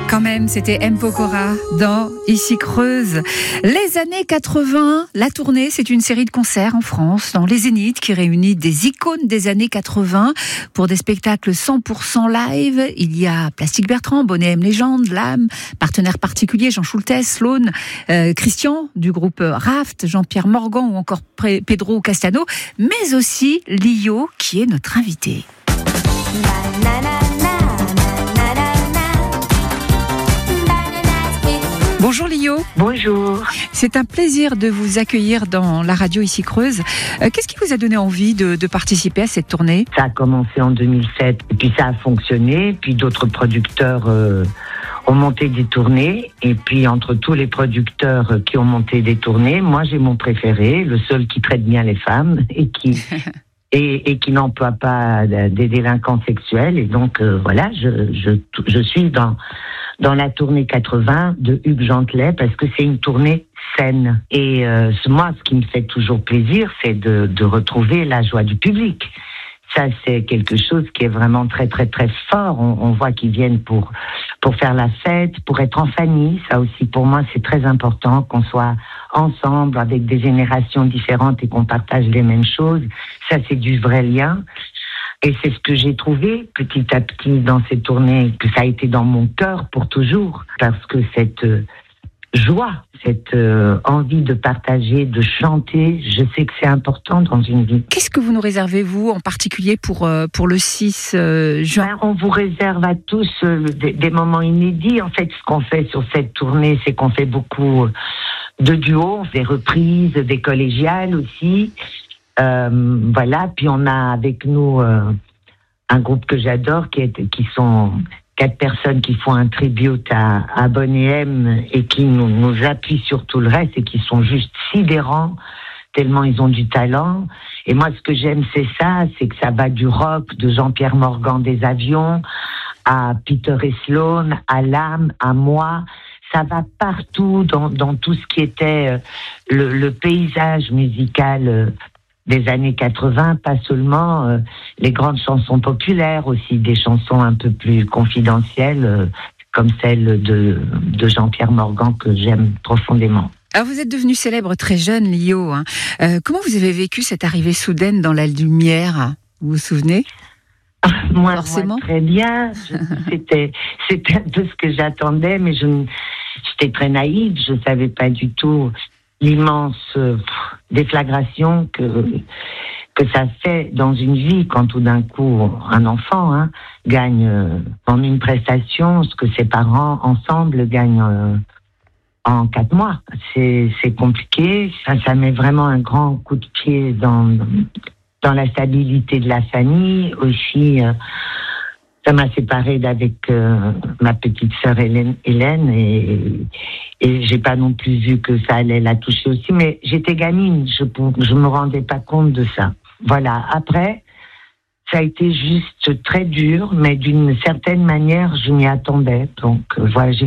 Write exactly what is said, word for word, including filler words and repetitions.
Quand même, c'était M. Pokora dans Ici Creuse. Les années quatre-vingts, la tournée, c'est une série de concerts en France, dans les Zéniths, qui réunit des icônes des années quatre-vingts pour des spectacles cent pour cent live. Il y a Plastique Bertrand, Bonnet M Légende, L'Âme, partenaires particuliers, Jean Schultes, Sloan, euh, Christian du groupe Raft, Jean-Pierre Morgan ou encore Pedro Castano, mais aussi Lio qui est notre invité. Bonjour Lio. Bonjour. C'est un plaisir de vous accueillir dans la radio Ici Creuse. Euh, qu'est-ce qui vous a donné envie de, de participer à cette tournée ? Ça a commencé en deux mille sept, et puis ça a fonctionné, puis d'autres producteurs euh, ont monté des tournées, et puis entre tous les producteurs qui ont monté des tournées, moi j'ai mon préféré, le seul qui traite bien les femmes et qui... Et, et qui n'emploie pas des délinquants sexuels. Et donc, euh, voilà, je, je, je suis dans, dans la tournée quatre-vingts de Hugues Gentelet parce que c'est une tournée saine. Et euh, moi, ce qui me fait toujours plaisir, c'est de, de retrouver la joie du public. Ça, c'est quelque chose qui est vraiment très, très, très fort. On, on voit qu'ils viennent pour, pour faire la fête, pour être en famille. Ça aussi, pour moi, c'est très important qu'on soit ensemble avec des générations différentes et qu'on partage les mêmes choses. Ça, c'est du vrai lien. Et c'est ce que j'ai trouvé petit à petit dans ces tournées, que ça a été dans mon cœur pour toujours. Parce que cette euh, joie, cette euh, envie de partager, de chanter, je sais que c'est important dans une vie. Qu'est-ce que vous nous réservez, vous, en particulier pour, euh, pour le six juin ? Ben, on vous réserve à tous euh, des, des moments inédits. En fait, ce qu'on fait sur cette tournée, c'est qu'on fait beaucoup de duos, des reprises, des collégiales aussi. Euh, voilà, puis on a avec nous euh, un groupe que j'adore, qui, est, qui sont quatre personnes qui font un tribute à, à Bonnet M et qui nous, nous appuient sur tout le reste et qui sont juste sidérants, tellement ils ont du talent. Et moi, ce que j'aime, c'est ça, c'est que ça va du rock, de Jean-Pierre Morgan des Avions, à Peter et Sloan, à L'Âme, à moi. Ça va partout dans, dans tout ce qui était euh, le, le paysage musical euh, des années quatre-vingts, pas seulement euh, les grandes chansons populaires, aussi des chansons un peu plus confidentielles, euh, comme celle de, de Jean-Pierre Morgan, que j'aime profondément. Alors vous êtes devenu célèbre très jeune, Lio. Hein. Euh, comment vous avez vécu cette arrivée soudaine dans la lumière ? Vous vous souvenez ? Moi, Forcément. moi, très bien. Je, c'était, c'était un peu ce que j'attendais, mais je, j'étais très naïve. Je ne savais pas du tout l'immense euh, déflagration que, que ça fait dans une vie quand tout d'un coup un enfant hein, gagne euh, en une prestation ce que ses parents ensemble gagnent euh, en quatre mois. C'est, c'est compliqué. Ça, ça met vraiment un grand coup de pied dans, dans la stabilité de la famille. Aussi, euh, ça m'a séparée d'avec euh, ma petite sœur Hélène, Hélène et, et j'ai pas non plus vu que ça allait la toucher aussi. Mais j'étais gamine, je je me rendais pas compte de ça. Voilà. Après, ça a été juste très dur, mais d'une certaine manière, je m'y attendais. Donc euh, voilà, j'ai